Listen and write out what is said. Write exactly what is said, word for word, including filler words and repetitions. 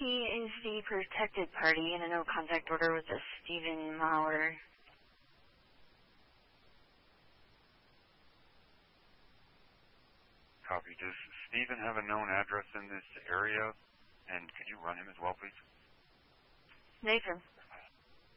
He is the protected party in a no contact order with a Stephen Maurer. Copy. Does Stephen have a known address in this area? And could you run him as well, please? Nathan.